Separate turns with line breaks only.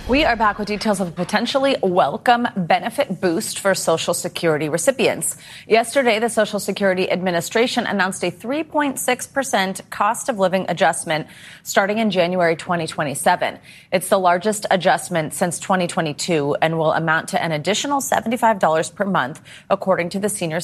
We are back with details of a potentially welcome benefit boost for Social Security recipients. Yesterday, the Social Security Administration announced a 3.6% cost of living adjustment starting in January 2027. It's the largest adjustment since 2022 and will amount to an additional $75 per month, according to the Senior